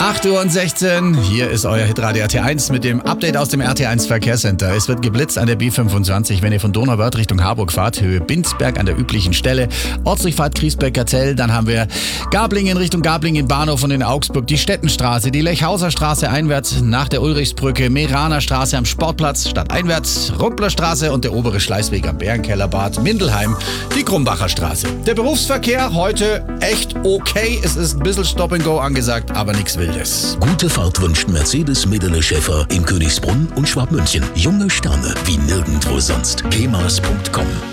8:16 Uhr, hier ist euer Hitradio RT1 mit dem Update aus dem RT1 Verkehrscenter. Es wird geblitzt an der B25, wenn ihr von Donauwörth Richtung Harburg fahrt, Höhe Binzberg an der üblichen Stelle. Ortsdurchfahrt Griesbeck-Gazell, dann haben wir Gablingen Richtung Gablingen Bahnhof und in Augsburg die Stettenstraße, die Lechhauser Straße einwärts nach der Ulrichsbrücke, Meraner Straße am Sportplatz stadteinwärts, Ruppler Straße und der obere Schleißweg am Bärenkellerbad, Mindelheim, die Krumbacher Straße. Der Berufsverkehr heute echt okay, es ist ein bisschen Stop and Go angesagt, aber nichts Wildes. Gute Fahrt wünscht Mercedes Medele Schäfer in Königsbrunn und Schwabmünchen. Junge Sterne wie nirgendwo sonst. kemas.com